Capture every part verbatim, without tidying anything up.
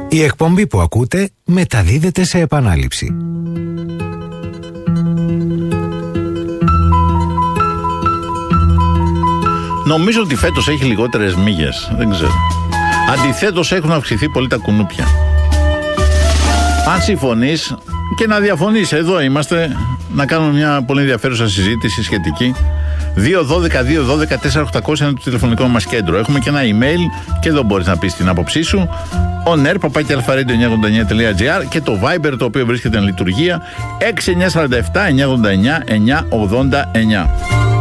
Η εκπομπή που ακούτε μεταδίδεται σε επανάληψη. Νομίζω ότι φέτος έχει λιγότερες μύγες. Δεν ξέρω. Αντιθέτως έχουν αυξηθεί πολύ τα κουνούπια. Αν συμφωνείς και να διαφωνείς, εδώ είμαστε να κάνουμε μια πολύ ενδιαφέρουσα συζήτηση σχετική. δύο δώδεκα δύο δώδεκα τέσσερα οκτακόσια είναι το τηλεφωνικό μας κέντρο. Έχουμε και ένα email και εδώ μπορείς να πεις την άποψή σου. on air παπάκι αλφαρέντιο εννιακόσια ογδόντα εννιά τελεία τζι άρ και το Viber, το οποίο βρίσκεται εν λειτουργία, έξι εννιά τέσσερα επτά εννιακόσια ογδόντα εννιά εννιακόσια ογδόντα εννιά.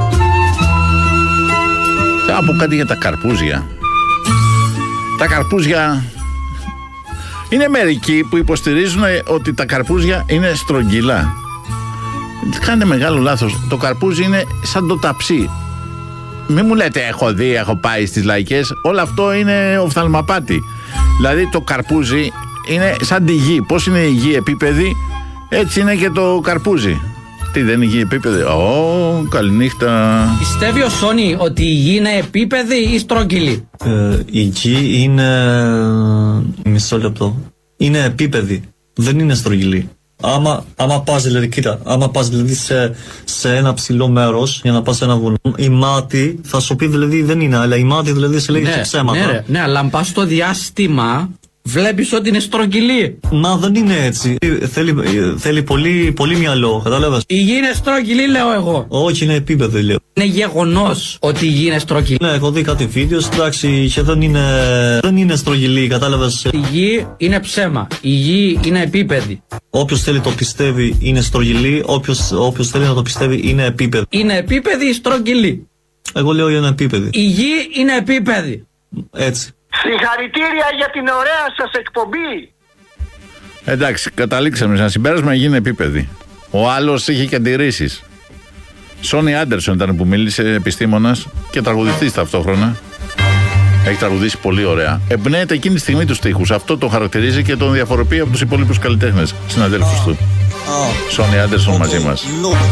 Θα πω κάτι για τα καρπούζια. Τα καρπούζια... Είναι μερικοί που υποστηρίζουν ότι τα καρπούζια είναι στρογγυλά. Κάνετε μεγάλο λάθος. Το καρπούζι είναι σαν το ταψί. Μην μου λέτε έχω δει, έχω πάει στις λαϊκές. Όλο αυτό είναι οφθαλμαπάτη. Δηλαδή το καρπούζι είναι σαν τη γη. Πώς είναι η γη επίπεδη, έτσι είναι και το καρπούζι. Τι, δεν είναι η γη επίπεδη? Ω, καληνύχτα. Πιστεύει ο Σόνι ότι η γη είναι επίπεδη ή στρογγυλή? Ε, η γη είναι... Μισό λεπτό. Είναι επίπεδη. Δεν είναι στρογγυλή. Άμα, άμα πας δηλαδή, κοίτα, άμα πας δηλαδή σε, σε ένα ψηλό μέρος για να πας σε ένα βουνό, η μάτη θα σου πει δηλαδή δεν είναι, αλλά η μάτη δηλαδή σε λέει ναι, ψέματα. Ναι, ναι, αλλά αν πας στο διάστημα, βλέπεις ότι είναι στρογγυλή. Μα δεν είναι έτσι. Θέλει, θέλει πολύ, πολύ μυαλό, κατάλαβες. Η γη είναι στρογγυλή, λέω εγώ. Όχι, είναι επίπεδο, λέω. Είναι γεγονός ότι η γη είναι στρογγυλή. Ναι, έχω δει κάτι βίντεο, εντάξει, και δεν είναι, δεν είναι στρογγυλή, κατάλαβες. Η γη είναι ψέμα. Η γη είναι επίπεδη. Όποιος θέλει το πιστεύει είναι στρογγυλή, όποιος, όποιος θέλει να το πιστεύει είναι επίπεδη. Είναι επίπεδη ή στρογγυλή? Εγώ λέω είναι επίπεδη. Η γη είναι επίπεδη. Έτσι. Συγχαρητήρια για την ωραία σας εκπομπή. Εντάξει, καταλήξαμε σε ένα συμπέρασμα, η γη είναι επίπεδη. Ο άλλος είχε και αντιρρήσεις. Σόνι Άντερσον ήταν που μίλησε, επιστήμονας και τραγουδιστής ταυτόχρονα. Έχει τραγουδήσει πολύ ωραία. Εμπνέεται εκείνη τη στιγμή τους στίχους. Αυτό το χαρακτηρίζει και τον διαφοροποιεί από τους υπόλοιπους καλλιτέχνες συναδέλφους του. Σόνι Άντερσον μαζί μας.